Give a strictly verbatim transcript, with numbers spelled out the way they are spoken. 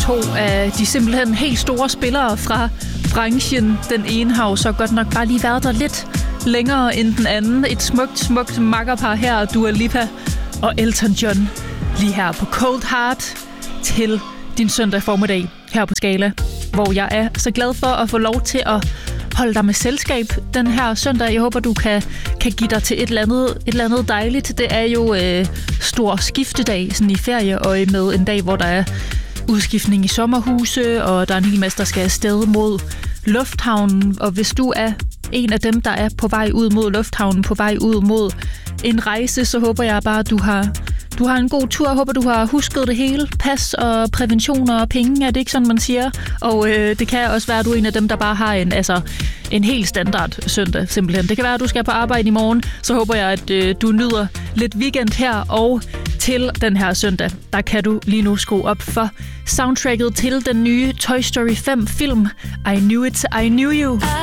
to af de simpelthen helt store spillere fra branchen. Den ene har jo så godt nok bare lige været der lidt længere end den anden. Et smukt, smukt makkerpar her, Dua Lipa og Elton John, lige her på Cold Heart til din søndag formiddag her på Skala, hvor jeg er så glad for at få lov til at holde dig med selskab den her søndag. Jeg håber, du kan, kan give dig til et eller andet, et eller andet dejligt. Det er jo øh, stor skiftedag sådan i ferieøje med en dag, hvor der er udskiftning i sommerhuse, og der er en hel masse, der skal afsted mod lufthavnen. Og hvis du er en af dem, der er på vej ud mod lufthavnen, på vej ud mod en rejse, så håber jeg bare, at du har, du har en god tur. Jeg håber, du har husket det hele. Pas og præventioner og penge, er det ikke sådan, man siger? Og øh, det kan også være, at du er en af dem, der bare har en, altså, en helt standard søndag, simpelthen. Det kan være, at du skal på arbejde i morgen. Så håber jeg, at øh, du nyder lidt weekend her, og til den her søndag, der kan du lige nu skrue op for soundtracket til den nye Toy Story fem film, I Knew It, I Knew You.